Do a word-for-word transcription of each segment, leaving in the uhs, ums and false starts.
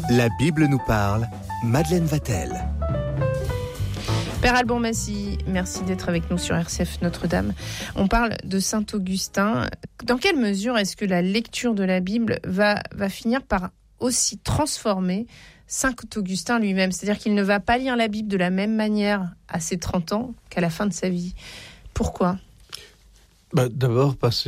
La Bible nous parle, Madeleine Vatel. Père Alban Massy, merci d'être avec nous sur R C F Notre-Dame. On parle de Saint Augustin. Dans quelle mesure est-ce que la lecture de la Bible va, va finir par aussi transformer Saint Augustin lui-même? C'est-à-dire qu'il ne va pas lire la Bible de la même manière à ses trente ans qu'à la fin de sa vie. Pourquoi ? Bah, d'abord parce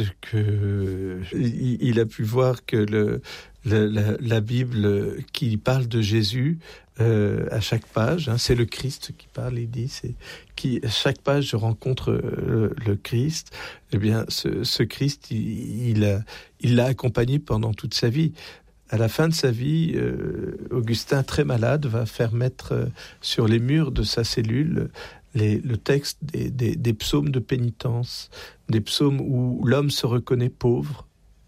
que il, il a pu voir que le, le, la, la Bible qui parle de Jésus euh, à chaque page, hein, c'est le Christ qui parle, il dit, c'est qui à chaque page je rencontre le, le Christ. Eh bien, ce, ce Christ, il, il, a, il l'a accompagné pendant toute sa vie. À la fin de sa vie, euh, Augustin, très malade, va faire mettre euh, sur les murs de sa cellule les, le texte des, des, des psaumes de pénitence, des psaumes où l'homme se reconnaît pauvre,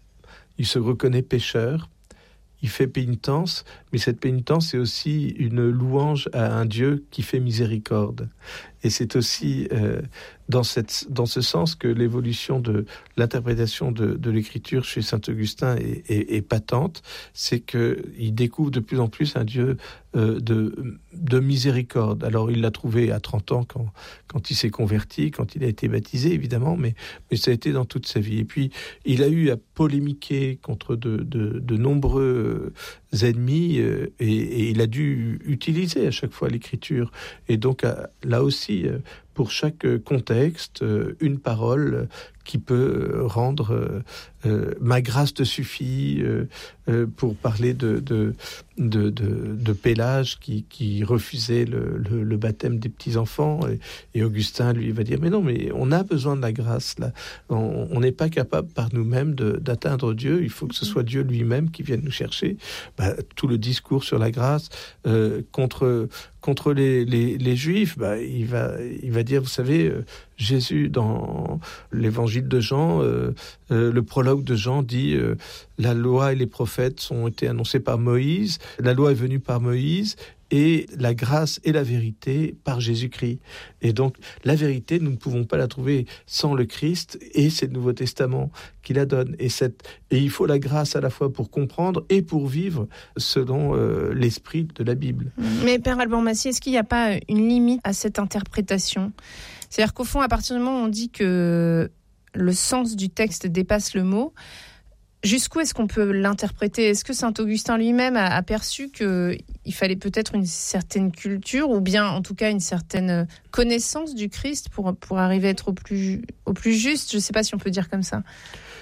il se reconnaît pécheur, il fait pénitence, mais cette pénitence c'est aussi une louange à un Dieu qui fait miséricorde. Et c'est aussi euh, dans, cette, dans ce sens que l'évolution de l'interprétation de, de l'écriture chez saint Augustin est, est, est patente, c'est qu'il découvre de plus en plus un Dieu euh, de, de miséricorde. Alors il l'a trouvé à trente ans quand, quand il s'est converti, quand il a été baptisé évidemment, mais, mais ça a été dans toute sa vie. Et puis il a eu à polémiquer contre de, de, de nombreux ennemis euh, et, et il a dû utiliser à chaque fois l'écriture. Et donc à, là aussi, pour chaque contexte, une parole qui peut rendre euh, ma grâce te suffit, euh, euh, pour parler de, de, de, de, de Pélage qui, qui refusait le, le, le baptême des petits-enfants. Et, et Augustin, lui, va dire, mais non, mais on a besoin de la grâce, là. On n'est pas capable par nous-mêmes de, d'atteindre Dieu. Il faut que ce soit Dieu lui-même qui vienne nous chercher. Bah, tout le discours sur la grâce euh, contre... Contre les, les, les Juifs, bah, il va, il va dire, vous savez, euh, Jésus, dans l'évangile de Jean, euh, euh, le prologue de Jean dit euh, la loi et les prophètes ont été annoncés par Moïse, la loi est venue par Moïse, et la grâce et la vérité par Jésus-Christ. Et donc, la vérité, nous ne pouvons pas la trouver sans le Christ, et c'est le Nouveau Testament qui la donne. Et, cette, et il faut la grâce à la fois pour comprendre et pour vivre selon euh, l'esprit de la Bible. Mais Père Alban Massy, est-ce qu'il n'y a pas une limite à cette interprétation ? C'est-à-dire qu'au fond, à partir du moment où on dit que le sens du texte dépasse le mot, jusqu'où est-ce qu'on peut l'interpréter ? Est-ce que saint Augustin lui-même a, a perçu qu'il fallait peut-être une certaine culture, ou bien en tout cas une certaine connaissance du Christ pour, pour arriver à être au plus, au plus juste ? Je ne sais pas si on peut dire comme ça.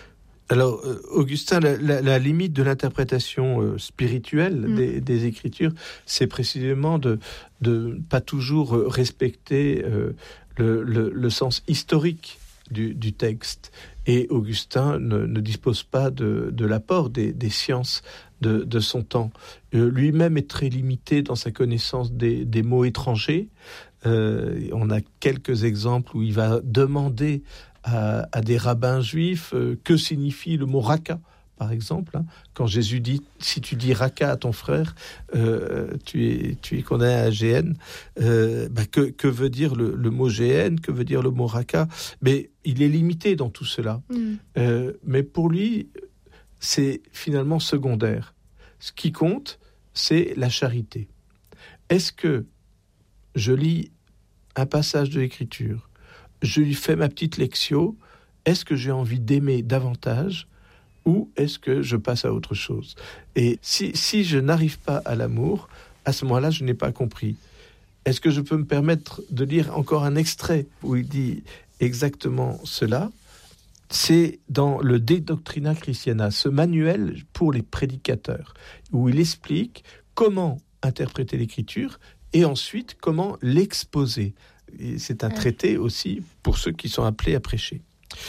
Alors, euh, Augustin, la, la, la limite de l'interprétation euh, spirituelle mmh. des, des Écritures, c'est précisément de ne pas toujours respecter euh, le, le, le sens historique du, du texte. Et Augustin ne, ne dispose pas de, de l'apport des, des sciences de, de son temps. Euh, lui-même est très limité dans sa connaissance des, des mots étrangers. Euh, on a quelques exemples où il va demander à, à des rabbins juifs euh, que signifie le mot raka, par exemple. Hein. Quand Jésus dit, si tu dis raka à ton frère, euh, tu es, tu es condamné à la géhenne. Euh, bah que, que veut dire le, le mot géhenne ? Que veut dire le mot raka ? Mais il est limité dans tout cela. Mm. Euh, mais pour lui, c'est finalement secondaire. Ce qui compte, c'est la charité. Est-ce que je lis un passage de l'Écriture, je lui fais ma petite lectio, est-ce que j'ai envie d'aimer davantage ? Ou est-ce que je passe à autre chose ? Et si, si je n'arrive pas à l'amour, à ce moment-là, je n'ai pas compris. Est-ce que je peux me permettre de lire encore un extrait où il dit exactement cela ? C'est dans le De Doctrina Christiana, ce manuel pour les prédicateurs, où il explique comment interpréter l'Écriture et ensuite comment l'exposer. Et c'est un traité aussi pour ceux qui sont appelés à prêcher.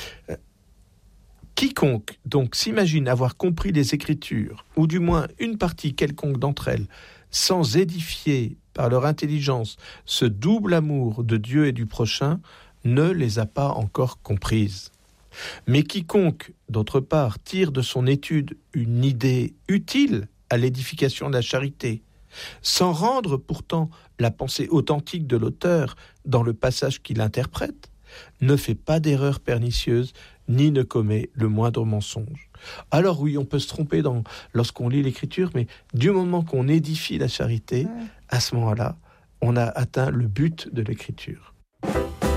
Quiconque donc s'imagine avoir compris les Écritures, ou du moins une partie quelconque d'entre elles, sans édifier par leur intelligence ce double amour de Dieu et du prochain, ne les a pas encore comprises. Mais quiconque, d'autre part, tire de son étude une idée utile à l'édification de la charité, sans rendre pourtant la pensée authentique de l'auteur dans le passage qu'il interprète, ne fait pas d'erreur pernicieuse, ni ne commet le moindre mensonge. Alors oui, on peut se tromper dans, lorsqu'on lit l'Écriture, mais du moment qu'on édifie la charité, ouais. à ce moment-là, on a atteint le but de l'Écriture.